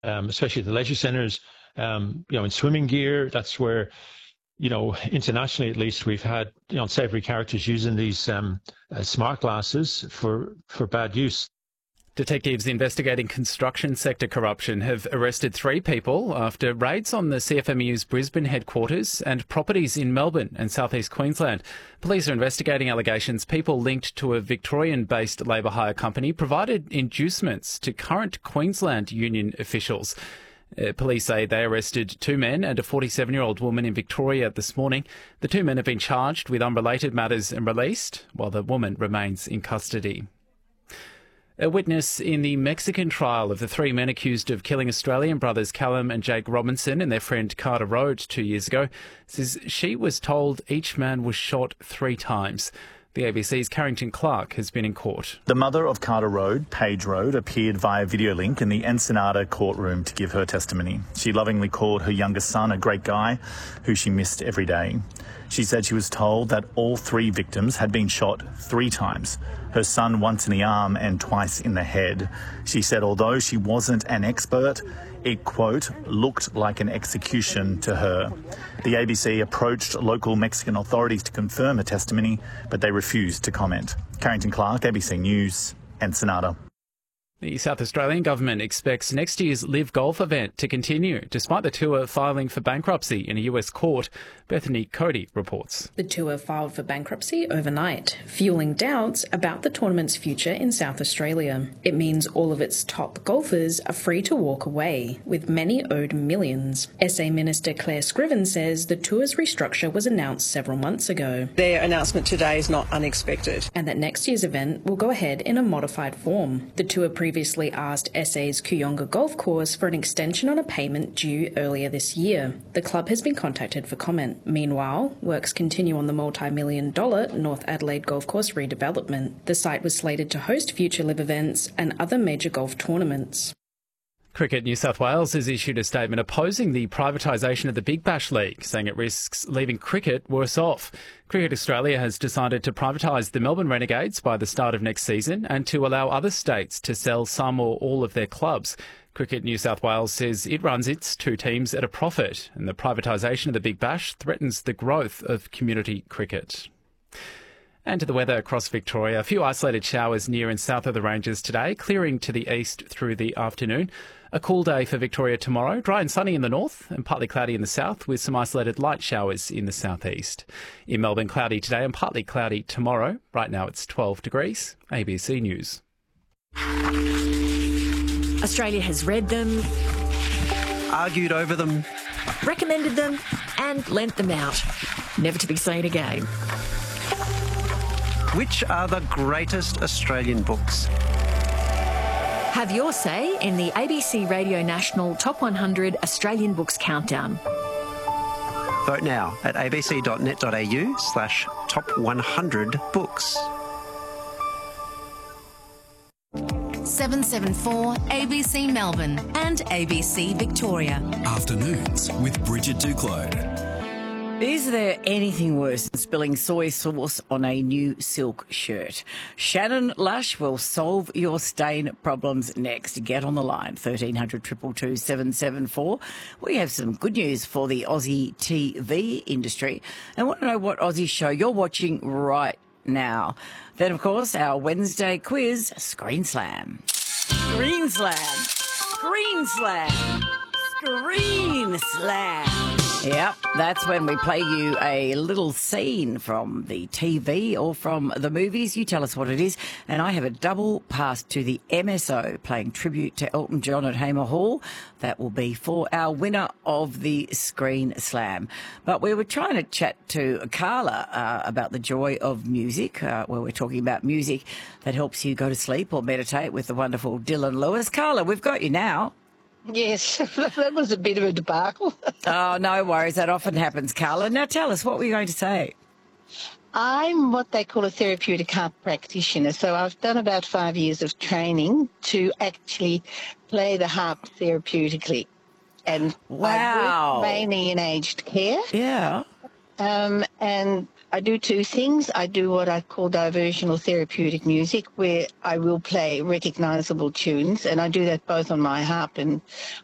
especially the leisure centres, in swimming gear. That's where, internationally at least, we've had, unsavoury characters using these smart glasses for bad use. Detectives investigating construction sector corruption have arrested 3 people after raids on the CFMEU's Brisbane headquarters and properties in Melbourne and southeast Queensland. Police are investigating allegations people linked to a Victorian-based labour hire company provided inducements to current Queensland union officials. Police say they arrested 2 men and a 47-year-old woman in Victoria this morning. The 2 men have been charged with unrelated matters and released, while the woman remains in custody. A witness in the Mexican trial of the 3 men accused of killing Australian brothers Callum and Jake Robinson and their friend Carter Road 2 years ago says she was told each man was shot 3 times. The ABC's Carrington Clark has been in court. The mother of Carter Road, Paige Road, appeared via video link in the Ensenada courtroom to give her testimony. She lovingly called her youngest son a great guy who she missed every day. She said she was told that all 3 victims had been shot 3 times, her son once in the arm and twice in the head. She said although she wasn't an expert, it, quote, looked like an execution to her. The ABC approached local Mexican authorities to confirm her testimony, but they refused to comment. Carrington Clark, ABC News, Ensenada. The South Australian government expects next year's Live Golf event to continue, despite the tour filing for bankruptcy in a US court. Bethany Cody reports. The tour filed for bankruptcy overnight, fueling doubts about the tournament's future in South Australia. It means all of its top golfers are free to walk away, with many owed millions. SA Minister Claire Scriven says the tour's restructure was announced several months ago. Their announcement today is not unexpected. And that next year's event will go ahead in a modified form. The tour previously asked SA's Kooyonga Golf Course for an extension on a payment due earlier this year. The club has been contacted for comment. Meanwhile, works continue on the multi-million-dollar North Adelaide Golf Course redevelopment. The site was slated to host future live events and other major golf tournaments. Cricket New South Wales has issued a statement opposing the privatisation of the Big Bash League, saying it risks leaving cricket worse off. Cricket Australia has decided to privatise the Melbourne Renegades by the start of next season and to allow other states to sell some or all of their clubs. Cricket New South Wales says it runs its 2 teams at a profit, and the privatisation of the Big Bash threatens the growth of community cricket. And to the weather across Victoria. A few isolated showers near and south of the ranges today, clearing to the east through the afternoon. A cool day for Victoria tomorrow, dry and sunny in the north and partly cloudy in the south with some isolated light showers in the southeast. In Melbourne, cloudy today and partly cloudy tomorrow. Right now it's 12 degrees. ABC News. Australia has read them, argued over them, recommended them and lent them out, never to be seen again. Which are the greatest Australian books? Have your say in the ABC Radio National Top 100 Australian Books Countdown. Vote now at abc.net.au/top100books. 774 ABC Melbourne and ABC Victoria. Afternoons with Bridget Duclos. Is there anything worse than spilling soy sauce on a new silk shirt? Shannon Lush will solve your stain problems next. Get on the line, 1300 222 774. We have some good news for the Aussie TV industry. I want to know what Aussie show you're watching right now. Then, of course, our Wednesday quiz, Screen Slam. Screen Slam. Screen Slam. Screen Slam. Yep, that's when we play you a little scene from the TV or from the movies. You tell us what it is. And I have a double pass to the MSO playing tribute to Elton John at Hamer Hall. That will be for our winner of the Screen Slam. But we were trying to chat to Carla about the joy of music, where we're talking about music that helps you go to sleep or meditate with the wonderful Dylan Lewis. Carla, we've got you now. Yes, that was a bit of a debacle. Oh, no worries. That often happens, Carla. Now tell us, what were you going to say? I'm what they call a therapeutic harp practitioner. So I've done about 5 years of training to actually play the harp therapeutically. And wow. I work mainly in aged care. Yeah. And I do 2 things. I do what I call diversional therapeutic music, where I will play recognisable tunes, and I do that both on my harp and